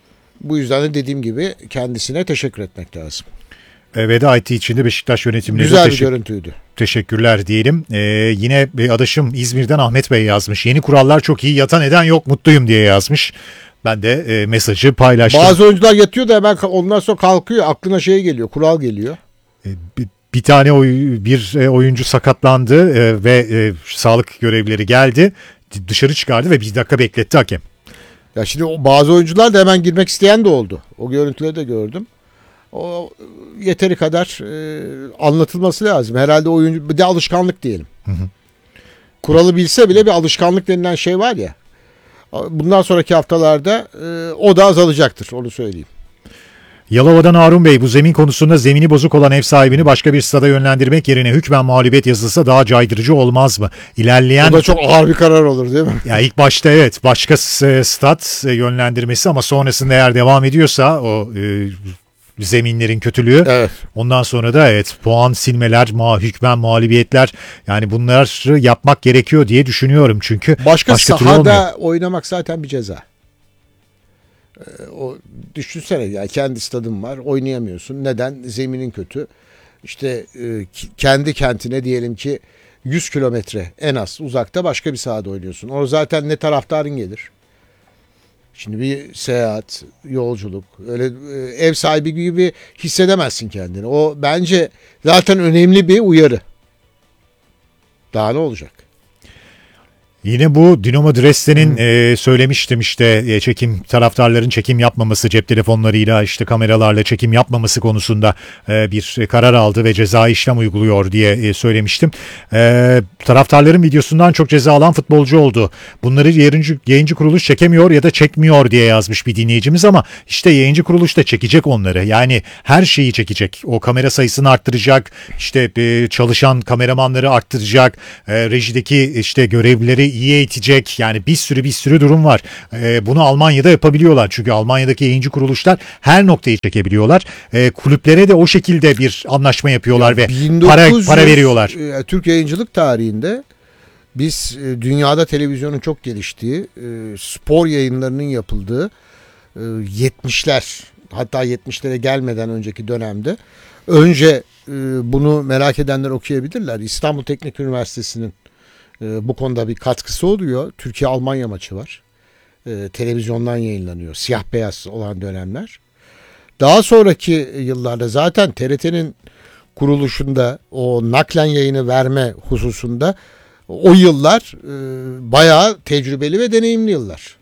Speaker 3: Bu yüzden de dediğim gibi kendisine teşekkür etmek lazım.
Speaker 2: E, veda ettiği için de Beşiktaş yönetimine
Speaker 3: güzel bir
Speaker 2: teşekkür,
Speaker 3: görüntüydü.
Speaker 2: Teşekkürler diyelim. E, yine bir adaşım İzmir'den Ahmet Bey yazmış. Yeni kurallar çok iyi, yatan eden yok, mutluyum diye yazmış. Ben de e, mesajı paylaştım.
Speaker 3: Bazı oyuncular yatıyor da hemen ondan sonra kalkıyor. Aklına şey geliyor, kural geliyor.
Speaker 2: E, bir, bir tane oy, bir e, oyuncu sakatlandı e, ve e, sağlık görevlileri geldi. Dışarı çıkardı ve bir dakika bekletti hakem.
Speaker 3: Ya şimdi o, bazı oyuncular da hemen girmek isteyen de oldu. O görüntüleri de gördüm. O yeteri kadar e, anlatılması lazım. Herhalde oyuncu bir de alışkanlık diyelim. Hı hı. Kuralı bilse bile bir alışkanlık denilen şey var ya. Bundan sonraki haftalarda e, o da azalacaktır, onu söyleyeyim.
Speaker 2: Yalova'dan Harun Bey, bu zemin konusunda zemini bozuk olan ev sahibini başka bir stada yönlendirmek yerine hükmen mağlubiyet yazılsa daha caydırıcı olmaz mı? İlerleyen...
Speaker 3: O da çok ağır bir karar olur değil mi?
Speaker 2: Ya ilk başta evet başka stat yönlendirmesi ama sonrasında eğer devam ediyorsa o e, zeminlerin kötülüğü.
Speaker 3: Evet.
Speaker 2: Ondan sonra da evet puan silmeler, ma hükmen mağlubiyetler, yani bunları yapmak gerekiyor diye düşünüyorum çünkü.
Speaker 3: Başka,
Speaker 2: başka
Speaker 3: sahada oynamak zaten bir ceza. Ee, o düşünsene ya, kendi stadın var, oynayamıyorsun. Neden? Zeminin kötü. İşte e, kendi kentine diyelim ki yüz kilometre en az uzakta başka bir sahada oynuyorsun. O zaten ne taraftarın gelir. Şimdi bir seyahat, yolculuk, öyle ev sahibi gibi hissedemezsin kendini. O bence zaten önemli bir uyarı. Daha ne olacak?
Speaker 2: Yine bu Dinamo Dresden'in e, söylemiştim işte e, çekim taraftarların çekim yapmaması, cep telefonlarıyla işte kameralarla çekim yapmaması konusunda e, bir karar aldı ve ceza işlem uyguluyor diye e, söylemiştim. E, taraftarların videosundan çok ceza alan futbolcu oldu. Bunları yayıncı, yayıncı kuruluş çekemiyor ya da çekmiyor diye yazmış bir dinleyicimiz ama işte yayıncı kuruluş da çekecek onları. Yani her şeyi çekecek. O kamera sayısını arttıracak. İşte e, çalışan kameramanları arttıracak. E, rejideki işte görevlileri iyi eğitecek. Yani bir sürü bir sürü durum var. Ee, bunu Almanya'da yapabiliyorlar. Çünkü Almanya'daki yayıncı kuruluşlar her noktayı çekebiliyorlar. Ee, kulüplere de o şekilde bir anlaşma yapıyorlar ya, ve para para veriyorlar.
Speaker 3: E, Türk yayıncılık tarihinde biz e, dünyada televizyonun çok geliştiği, e, spor yayınlarının yapıldığı e, yetmişler hatta yetmişlere gelmeden önceki dönemde önce e, bunu merak edenler okuyabilirler. İstanbul Teknik Üniversitesi'nin bu konuda bir katkısı oluyor. Türkiye-Almanya maçı var. Ee, televizyondan yayınlanıyor. Siyah beyaz olan dönemler. Daha sonraki yıllarda zaten T R T'nin kuruluşunda o naklen yayını verme hususunda o yıllar e, bayağı tecrübeli ve deneyimli yıllar.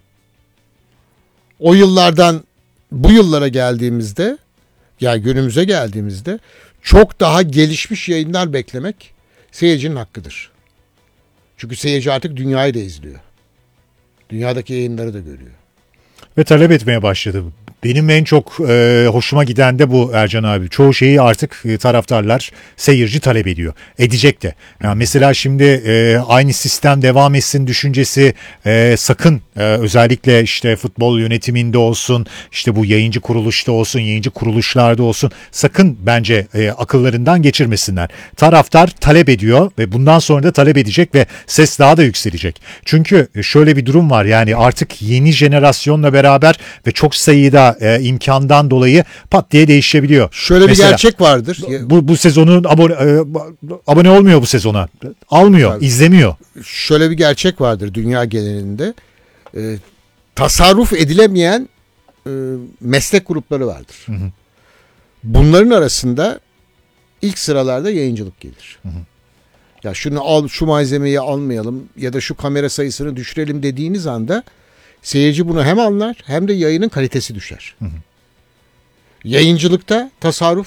Speaker 3: O yıllardan bu yıllara geldiğimizde, yani günümüze geldiğimizde çok daha gelişmiş yayınlar beklemek seyircinin hakkıdır. Çünkü seyirci artık dünyayı da izliyor. Dünyadaki yayınları da görüyor.
Speaker 2: Ve talep etmeye başladı. Benim en çok e, hoşuma giden de bu Ercan abi. Çoğu şeyi artık e, taraftarlar, seyirci talep ediyor. Edecek de. Yani mesela şimdi e, aynı sistem devam etsin düşüncesi e, sakın e, özellikle işte futbol yönetiminde olsun, işte bu yayıncı kuruluşta olsun, yayıncı kuruluşlarda olsun sakın bence e, akıllarından geçirmesinler. Taraftar talep ediyor ve bundan sonra da talep edecek ve ses daha da yükselecek. Çünkü şöyle bir durum var, yani artık yeni jenerasyonla beraber ve çok sayıda e, imkandan dolayı pat diye değişebiliyor.
Speaker 3: Şöyle Mesela, bir gerçek vardır.
Speaker 2: Bu, bu sezonun abone, e, abone olmuyor bu sezona. Almıyor, Tabii. izlemiyor.
Speaker 3: Şöyle bir gerçek vardır dünya genelinde. E, tasarruf edilemeyen e, meslek grupları vardır. Hı hı. Bunların arasında ilk sıralarda yayıncılık gelir. Hı hı. Ya şunu al, şu malzemeyi almayalım ya da şu kamera sayısını düşürelim dediğiniz anda seyirci bunu hem anlar hem de yayının kalitesi düşer. Hı hı. Yayıncılıkta tasarruf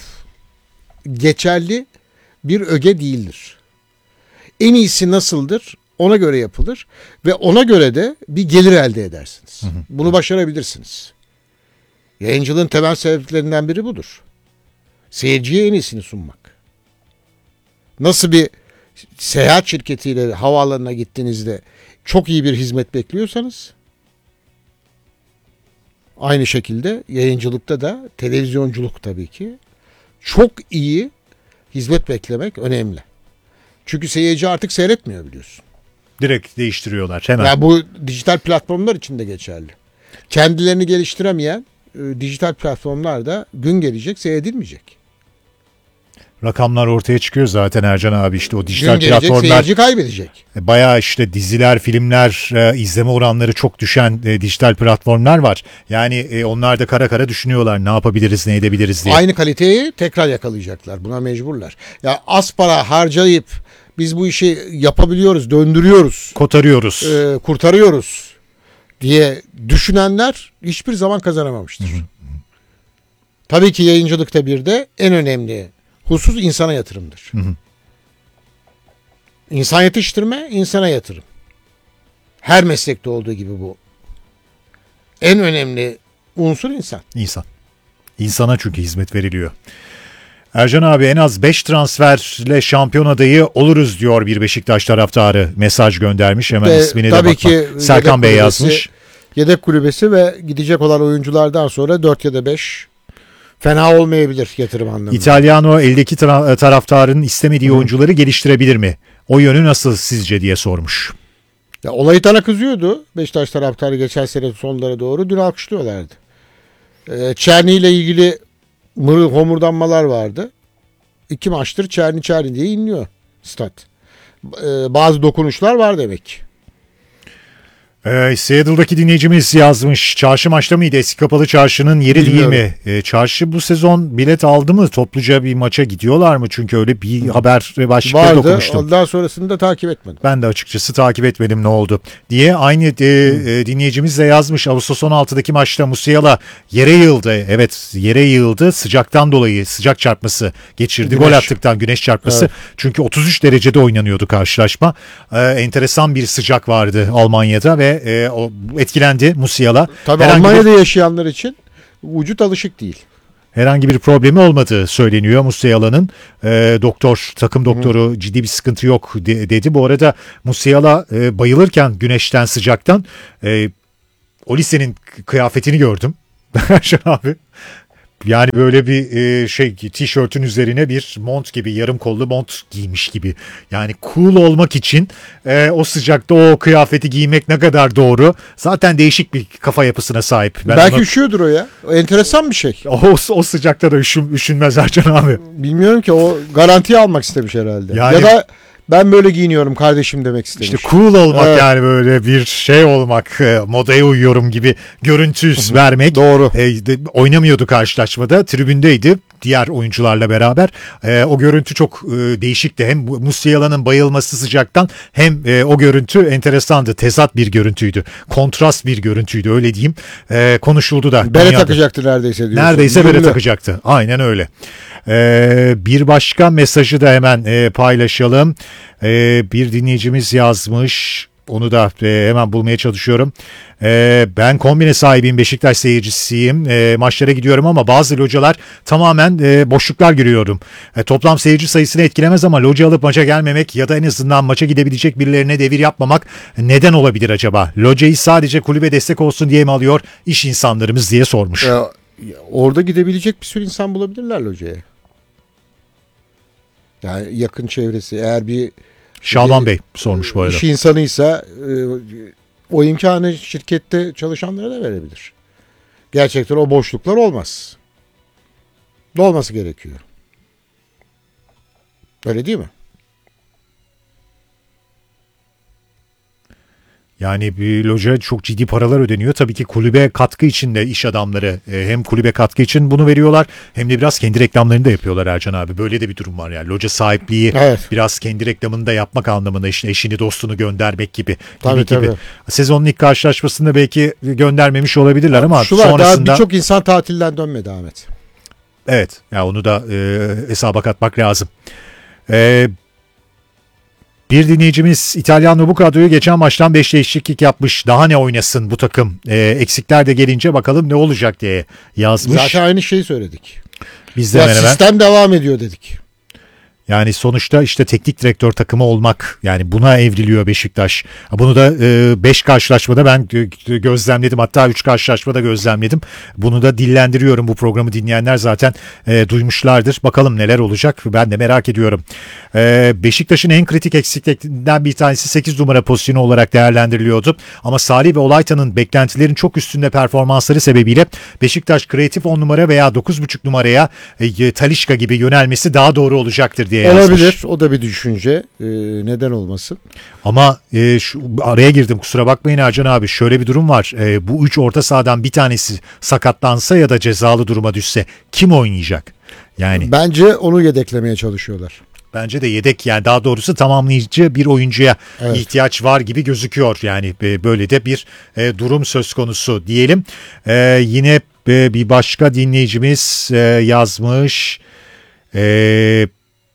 Speaker 3: geçerli bir öge değildir. En iyisi nasıldır? Ona göre yapılır ve ona göre de bir gelir elde edersiniz. Hı hı. Bunu başarabilirsiniz. Yayıncılığın temel sebeplerinden biri budur. Seyirciye en iyisini sunmak. Nasıl bir seyahat şirketiyle havaalanına gittiğinizde çok iyi bir hizmet bekliyorsanız, aynı şekilde yayıncılıkta da, televizyonculuk tabii ki çok iyi hizmet beklemek önemli. Çünkü seyirci artık seyretmiyor, biliyorsun.
Speaker 2: Direkt değiştiriyorlar hemen.
Speaker 3: Yani bu dijital platformlar için de geçerli. Kendilerini geliştiremeyen e, dijital platformlar da gün gelecek seyredilmeyecek.
Speaker 2: Rakamlar ortaya çıkıyor zaten Ercan abi, işte o dijital
Speaker 3: gün gelecek,
Speaker 2: platformlar.
Speaker 3: Seyirci kaybedecek.
Speaker 2: Bayağı işte diziler, filmler, e, izleme oranları çok düşen e, dijital platformlar var. Yani e, onlar da kara kara düşünüyorlar ne yapabiliriz, ne edebiliriz diye.
Speaker 3: Aynı kaliteyi tekrar yakalayacaklar. Buna mecburlar. Ya az para harcayıp biz bu işi yapabiliyoruz, döndürüyoruz,
Speaker 2: kotarıyoruz,
Speaker 3: e, kurtarıyoruz diye düşünenler hiçbir zaman kazanamamıştır. Hı hı. Tabii ki yayıncılıkta bir de en önemli husus insana yatırımdır. Hı hı. İnsan yetiştirme, insana yatırım. Her meslekte olduğu gibi bu. En önemli unsur insan.
Speaker 2: İnsan. İnsana çünkü hizmet veriliyor. Ercan abi, en az beş transferle şampiyon adayı oluruz diyor bir Beşiktaş taraftarı. Mesaj göndermiş. Hemen
Speaker 3: ve
Speaker 2: ismine de
Speaker 3: tabii
Speaker 2: bakma.
Speaker 3: ki
Speaker 2: Serkan Bey
Speaker 3: kulübesi,
Speaker 2: yazmış.
Speaker 3: Yedek kulübesi ve gidecek olan oyunculardan sonra dört ya da beş fena olmayabilir yatırım anlamında.
Speaker 2: İtalyano eldeki tra- taraftarın istemediği Hı. oyuncuları geliştirebilir mi? O yönü nasıl sizce diye sormuş.
Speaker 3: Ya, olayı tana kızıyordu. Beşiktaş taraftarı geçen sene sonlara doğru dün alkışlıyorlardı. Ee, Çerni ile ilgili mırıl homurdanmalar vardı. İki maçtır Çerni Çerni diye inliyor stat. Ee, bazı dokunuşlar var demek.
Speaker 2: Ee, Seattle'daki dinleyicimiz yazmış. Çarşı maçta mıydı? Eski kapalı çarşının yeri
Speaker 3: Bilmiyorum.
Speaker 2: değil mi? Ee, çarşı bu sezon bilet aldı mı? Topluca bir maça gidiyorlar mı? Çünkü öyle bir haber başlıkları
Speaker 3: Vardı.
Speaker 2: okumuştum.
Speaker 3: Ondan sonrasını da takip etmedim.
Speaker 2: Ben de açıkçası takip etmedim ne oldu diye. Aynı e, e, dinleyicimiz de yazmış. Ağustos on altıdaki maçta Musiala yere yığıldı. Evet, yere yığıldı. Sıcaktan dolayı sıcak çarpması geçirdi.
Speaker 3: Güneş.
Speaker 2: Gol attıktan güneş çarpması.
Speaker 3: Evet.
Speaker 2: Çünkü otuz üç derecede oynanıyordu karşılaşma. Ee, enteresan bir sıcak vardı Almanya'da ve e, o etkilendi Musiala.
Speaker 3: Tabii
Speaker 2: Herhangi bir-
Speaker 3: Almanya'da yaşayanlar için vücut alışık değil.
Speaker 2: Herhangi bir problemi olmadığı söyleniyor Musiala'nın. E, doktor, takım doktoru Hı. ciddi bir sıkıntı yok de, dedi. Bu arada Musiala e, bayılırken güneşten, sıcaktan e, o lisenin kıyafetini gördüm. Erşan abi. Yani böyle bir e, şey tişörtün üzerine bir mont gibi, yarım kollu mont giymiş gibi. Yani cool olmak için e, o sıcakta o kıyafeti giymek ne kadar doğru. Zaten değişik bir kafa yapısına sahip. Ben
Speaker 3: Belki
Speaker 2: ona-
Speaker 3: üşüyordur o ya. O enteresan bir şey.
Speaker 2: o, o sıcakta da üşün, üşünmez Ercan abi.
Speaker 3: Bilmiyorum ki, o garantiye almak istemiş herhalde.
Speaker 2: Yani-
Speaker 3: Ya da ben böyle giyiniyorum kardeşim demek istemiş.
Speaker 2: İşte cool olmak,
Speaker 3: Evet.
Speaker 2: yani böyle bir şey olmak, e, modaya uyuyorum gibi görüntü vermek.
Speaker 3: Doğru.
Speaker 2: E, de- oynamıyordu karşılaşmada, tribündeydi diğer oyuncularla beraber. E, o görüntü çok e, değişikti. Hem bu- Musiala'nın bayılması sıcaktan hem e, o görüntü enteresandı. Tezat bir görüntüydü. Kontrast bir görüntüydü, öyle diyeyim. E, konuşuldu da.
Speaker 3: Bere
Speaker 2: dünyada.
Speaker 3: takacaktı neredeyse diyorsun.
Speaker 2: Neredeyse bere
Speaker 3: Ünlü.
Speaker 2: takacaktı. Aynen öyle. Ee, bir başka mesajı da hemen e, paylaşalım. Ee, bir dinleyicimiz yazmış. Onu da e, hemen bulmaya çalışıyorum. Ee, ben kombine sahibiyim, Beşiktaş seyircisiyim. Ee, maçlara gidiyorum ama bazı localar tamamen e, boşluklar görüyorum. E, toplam seyirci sayısını etkilemez ama loca alıp maça gelmemek ya da en azından maça gidebilecek birilerine devir yapmamak neden olabilir acaba? Locayı sadece kulübe destek olsun diye mi alıyor iş insanlarımız diye sormuş.
Speaker 3: Ya, ya orada gidebilecek bir sürü insan bulabilirler locaya. Yani yakın çevresi, eğer bir
Speaker 2: Şaban Bey sormuş bu arada.
Speaker 3: iş insanıysa e, o imkanı şirkette çalışanlara da verebilir. Gerçekten o boşluklar olmaz. Olması gerekiyor. Öyle değil mi?
Speaker 2: Yani bir loca çok ciddi paralar ödeniyor. Tabii ki kulübe katkı için de iş adamları e, hem kulübe katkı için bunu veriyorlar hem de biraz kendi reklamlarını da yapıyorlar Ercan abi. Böyle de bir durum var yani. Loca sahipliği
Speaker 3: Evet.
Speaker 2: biraz kendi reklamını da yapmak anlamında, işte eşini dostunu göndermek gibi gibi
Speaker 3: Tabii,
Speaker 2: gibi.
Speaker 3: tabii.
Speaker 2: Sezonun ilk karşılaşmasında belki göndermemiş olabilirler ama
Speaker 3: Şu var,
Speaker 2: sonrasında
Speaker 3: daha birçok insan tatilden dönmedi Ahmet.
Speaker 2: evet, ya onu da e, hesaba katmak lazım. E, Bir dinleyicimiz İtalyan bu kadroyu geçen maçtan beş değişiklik yapmış. Daha ne oynasın bu takım? E, eksikler de gelince bakalım ne olacak diye yazmış.
Speaker 3: Zaten aynı şeyi söyledik.
Speaker 2: Biz de
Speaker 3: Ya
Speaker 2: hemen hemen.
Speaker 3: sistem devam ediyor dedik.
Speaker 2: Yani sonuçta işte teknik direktör takımı olmak, yani buna evriliyor Beşiktaş. Bunu da beş karşılaşmada ben gö- gözlemledim, hatta üç karşılaşmada gözlemledim. Bunu da dillendiriyorum, bu programı dinleyenler zaten e, duymuşlardır. Bakalım neler olacak, ben de merak ediyorum. E, Beşiktaş'ın en kritik eksikliklerinden bir tanesi sekiz numara pozisyonu olarak değerlendiriliyordu. Ama Salih ve Olaytan'ın beklentilerin çok üstünde performansları sebebiyle Beşiktaş kreatif on numara veya dokuz buçuk numaraya e, Talisca gibi yönelmesi daha doğru olacaktır diye yazmış.
Speaker 3: Olabilir. O da bir düşünce. Ee, neden olmasın?
Speaker 2: Ama e, şu, araya girdim, kusura bakmayın Ercan abi, şöyle bir durum var. E, bu üç orta sahadan bir tanesi sakatlansa ya da cezalı duruma düşse kim oynayacak? Yani
Speaker 3: Bence onu yedeklemeye çalışıyorlar.
Speaker 2: bence de yedek, yani daha doğrusu tamamlayıcı bir oyuncuya
Speaker 3: Evet.
Speaker 2: ihtiyaç var gibi gözüküyor. Yani e, böyle de bir e, durum söz konusu diyelim. E, yine e, bir başka dinleyicimiz e, yazmış. Eee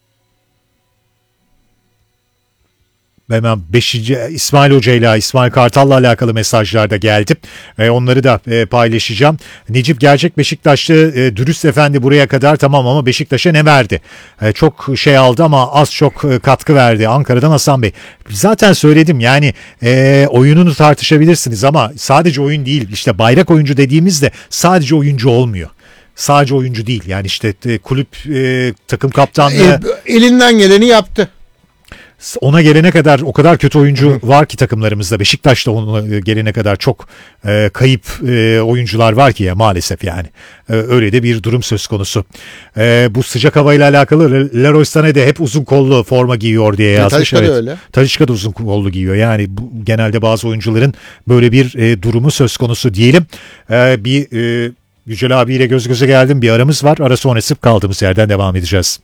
Speaker 2: Hemen beşinci İsmail Hoca ile İsmail Kartal'la alakalı mesajlar da geldi. E, onları da e, paylaşacağım. Necip gerçek Beşiktaşlı, e, dürüst efendi buraya kadar tamam ama Beşiktaş'a ne verdi? E, çok şey aldı ama az çok e, katkı verdi. Ankara'dan Hasan Bey. Zaten söyledim yani e, oyununu tartışabilirsiniz ama sadece oyun değil. İşte bayrak oyuncu dediğimizde sadece oyuncu olmuyor. Sadece oyuncu değil yani, işte e, kulüp e, takım kaptanlığı.
Speaker 3: El- elinden geleni yaptı.
Speaker 2: ona gelene kadar o kadar kötü oyuncu var ki takımlarımızda. Beşiktaş'ta ona gelene kadar çok e, kayıp e, oyuncular var ki ya maalesef yani. E, öyle de bir durum söz konusu. E, bu sıcak havayla alakalı Leroy Sané de hep uzun kollu forma giyiyor diye yazmış.
Speaker 3: Talisca da
Speaker 2: evet.
Speaker 3: öyle.
Speaker 2: Talisca da uzun kollu giyiyor. Yani bu, genelde bazı oyuncuların böyle bir e, durumu söz konusu diyelim. E, bir e, Yücel abiyle göz göze geldim. Bir aramız var. Ara sonrası kaldığımız yerden devam edeceğiz.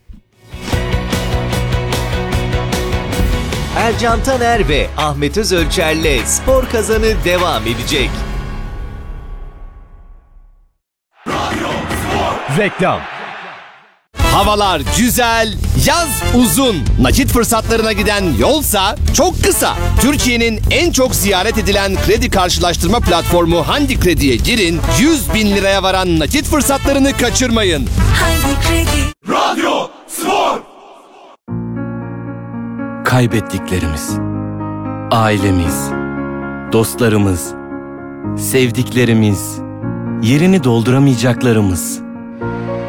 Speaker 1: Ercan Taner ve Ahmet Özölçer'le Spor Kazanı devam edecek.
Speaker 8: Reklam. Havalar güzel, yaz uzun. Nakit fırsatlarına giden yolsa çok kısa. Türkiye'nin en çok ziyaret edilen kredi karşılaştırma platformu Handi Kredi'ye girin. yüz bin liraya varan nakit fırsatlarını kaçırmayın.
Speaker 9: Handi Kredi. Radyo Spor.
Speaker 11: Kaybettiklerimiz, ailemiz, dostlarımız, sevdiklerimiz, yerini dolduramayacaklarımız.